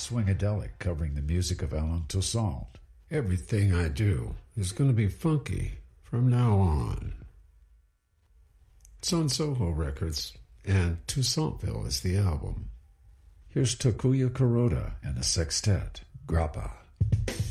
Swingadelic, covering the music of Alain Toussaint. Everything I do is going to be funky from now on. It's on Soho Records, and Toussaintville is the album. Here's Takuya Kuroda and the sextet, Grappa.